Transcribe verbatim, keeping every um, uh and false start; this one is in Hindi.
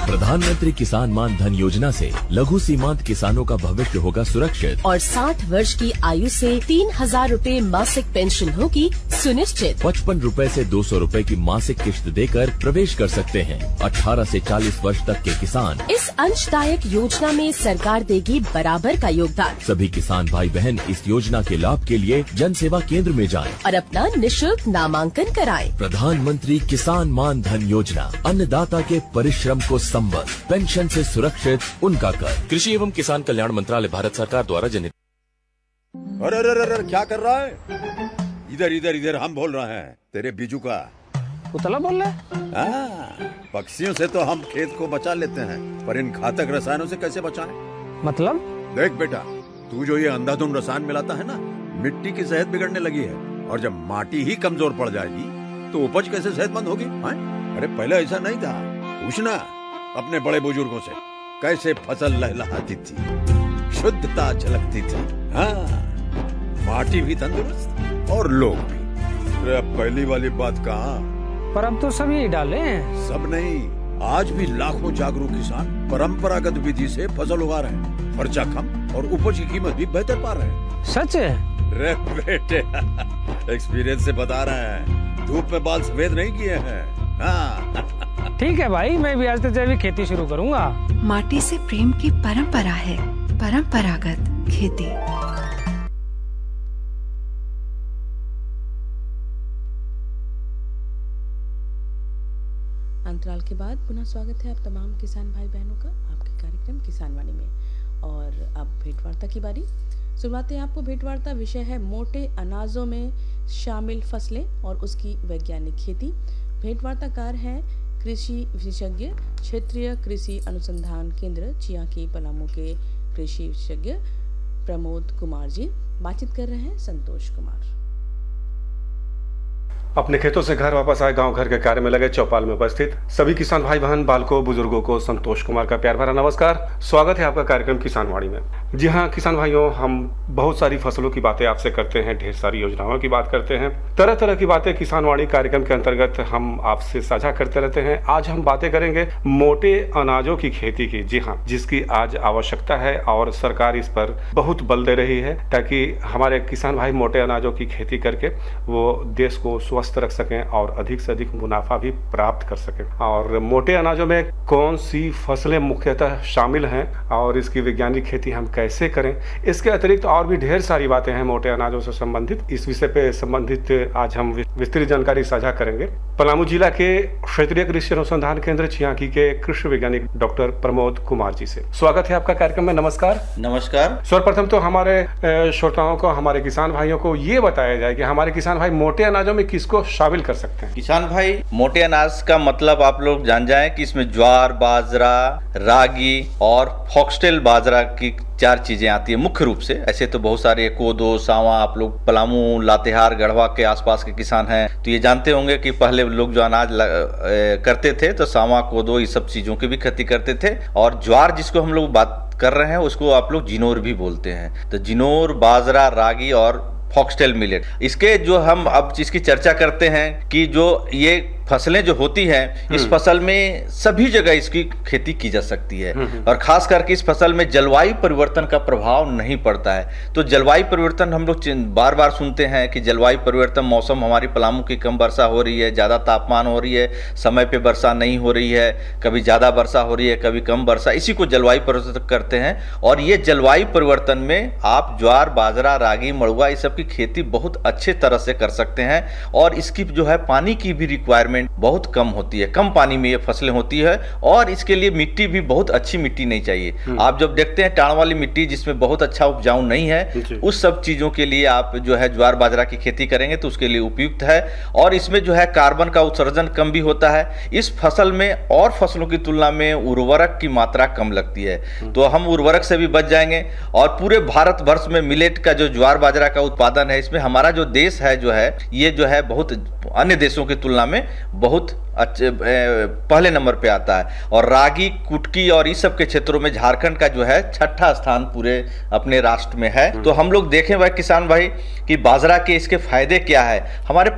प्रधानमंत्री किसान मान धन योजना से लघु सीमांत किसानों का भविष्य होगा सुरक्षित और साठ वर्ष की आयु से तीन हजार रूपए मासिक पेंशन होगी सुनिश्चित। पचपन रूपए से दो सौ रूपए की मासिक किश्त देकर प्रवेश कर सकते हैं। अठारह से चालीस वर्ष तक के किसान इस अंशदायक योजना में सरकार देगी बराबर का योगदान। सभी किसान भाई बहन इस योजना के लाभ के लिए जन सेवा केंद्र में जाएं और अपना निशुल्क नामांकन कराएं। प्रधानमंत्री किसान मान धन योजना, अन्नदाता के परिश्रम को संबल, पेंशन से सुरक्षित उनका कर। कृषि एवं किसान कल्याण मंत्रालय, भारत सरकार द्वारा जनहित। अरे अरे अरे क्या कर रहा है? इधर इधर इधर हम बोल रहे हैं तेरे बीजू का। पुतला बोल रहा है? हाँ, पक्षियों से तो हम खेत को बचा लेते हैं, पर इन घातक रसायनों से कैसे बचाएं? मतलब? देख बेटा, तू जो ये अंधाधुंध रसायन मिलाता है ना, मिट्टी की सेहत बिगड़ने लगी है। और जब माटी ही कमजोर पड़ जाएगी तो उपज कैसे सेहतमंद होगी? अरे पहले ऐसा नहीं था। पूछना अपने बड़े बुजुर्गों से, कैसे फसल लहलहाती थी, शुद्धता झलकती थी। हाँ, माटी भी तंदुरुस्त और लोग भी। अरे अब पहली वाली बात कहाँ? पर अब तो सब यही डाले हैं। सब नहीं, आज भी लाखों जागरूक किसान परंपरागत विधि से फसल उगा रहे हैं। खर्चा कम और उपज की कीमत भी बेहतर पा रहे हैं। सच है? रे बेटे, एक्सपीरियंस से बता रहे हैं, धूप में बाल सफेद नहीं किए हैं। हाँ। ठीक है भाई, मैं भी आज से जैविक खेती शुरू करूंगा। माटी से प्रेम की परंपरा है, परंपरागत खेती। अंतराल के बाद पुनः स्वागत है आप तमाम किसान भाई बहनों का आपके कार्यक्रम किसान वाणी में। और अब भेंटवार्ता की बारी। शुरुआत है आपको भेंटवार्ता, विषय है मोटे अनाजों में शामिल फसलें और उसकी वैज्ञानिक खेती। भेंटवार्ताकार हैं कृषि विशेषज्ञ, क्षेत्रीय कृषि अनुसंधान केंद्र चियाकी पलामू के कृषि विशेषज्ञ प्रमोद कुमार जी। बातचीत कर रहे हैं संतोष कुमार। अपने खेतों से घर वापस आए गांव घर के कार्य में लगे चौपाल में उपस्थित सभी किसान भाई बहन, बालकों, बुजुर्गों को संतोष कुमार का प्यार भरा नमस्कार। स्वागत है आपका कार्यक्रम किसान वाणी में। जी हाँ किसान भाइयों, हम बहुत सारी फसलों की बातें आपसे करते हैं, ढेर सारी योजनाओं की बात करते हैं, तरह तरह की बातें किसान वाणी कार्यक्रम के अंतर्गत हम आपसे साझा करते रहते हैं। आज हम बातें करेंगे मोटे अनाजों की खेती की। जी हाँ, जिसकी आज आवश्यकता है और सरकार इस पर बहुत बल दे रही है ताकि हमारे किसान भाई मोटे अनाजों की खेती करके वो देश को स्वस्थ रख सकें और अधिक से अधिक मुनाफा भी प्राप्त कर सकें। और मोटे अनाजों में कौन सी फसलें मुख्यतः शामिल हैं और इसकी वैज्ञानिक खेती हम कैसे करें, इसके अतिरिक्त और भी ढेर सारी बातें हैं मोटे अनाजों से संबंधित। इस विषय पे संबंधित आज हम विस्तृत जानकारी साझा करेंगे पलामू जिला के क्षेत्रीय कृषि अनुसंधान केंद्र चियाकी के कृषि वैज्ञानिक डॉक्टर प्रमोद कुमार जी से। स्वागत है आपका कार्यक्रम में। नमस्कार। नमस्कार। सर्वप्रथम तो हमारे श्रोताओं को, हमारे किसान भाइयों को ये बताया जाए कि हमारे किसान भाई मोटे अनाजों में किसको शामिल कर सकते हैं। किसान भाई मोटे अनाज का मतलब आप लोग जान जाएं कि इसमें ज्वार, बाजरा, रागी और फॉक्सटेल बाजरा की चार चीजें आती है मुख्य रूप से। ऐसे तो बहुत सारे कोदो, सावा, आप लोग पलामू, लातेहार, गढ़वा के आसपास के किसान हैं तो ये जानते होंगे कि पहले लोग जो अनाज करते थे तो सावा, कोदो, ये सब चीजों की भी खेती करते थे। और ज्वार जिसको हम लोग बात कर रहे हैं उसको आप लोग जिनोर भी बोलते हैं। तो जिनोर, बाजरा, रागी और फॉक्सटेल मिलेट, इसके जो हम अब इसकी चर्चा करते हैं कि जो ये फसलें जो होती हैं, इस फसल में सभी जगह इसकी खेती की जा सकती है और खास करके इस फसल में जलवायु परिवर्तन का प्रभाव नहीं पड़ता है। तो जलवायु परिवर्तन हम लोग बार बार सुनते हैं कि जलवायु परिवर्तन, मौसम हमारी पलामू की कम वर्षा हो रही है, ज़्यादा तापमान हो रही है, समय पे वर्षा नहीं हो रही है, कभी ज़्यादा वर्षा हो रही है, कभी कम वर्षा, इसी को जलवायु परिवर्तन करते हैं। और ये जलवायु परिवर्तन में आप ज्वार, बाजरा, रागी, मड़ुआ इस सब की खेती बहुत अच्छे तरह से कर सकते हैं और इसकी जो है पानी की भी रिक्वायरमेंट बहुत कम होती है। कम पानी में ये फसलें होती है और इसके लिए मिट्टी भी बहुत अच्छी मिट्टी नहीं चाहिए। आप जब देखते हैं टाण वाली मिट्टी जिसमें बहुत अच्छा उपजाऊ नहीं है, उस सब चीजों के लिए आप जो है ज्वार बाजरा की खेती करेंगे तो उसके लिए उपयुक्त है। और इसमें जो है कार्बन का उत्सर्जन कम भी होता है। इस फसल में और फसलों की तुलना में उर्वरक की मात्रा कम लगती है, तो हम उर्वरक से भी बच जाएंगे। और पूरे भारत वर्ष में मिलेट का जो ज्वार बाजरा का उत्पादन है, इसमें हमारा जो देश है जो है ये जो है बहुत अन्य देशों की तुलना में बहुत अच्छे पहले नंबर पे आता है। और रागी, कुटकी और इस सब के क्षेत्रों में झारखंड का जो है छठा स्थान पूरे अपने राष्ट्र में है। तो हम लोग देखें भाई किसान भाई कि बाजरा के इसके फायदे क्या है। हमारे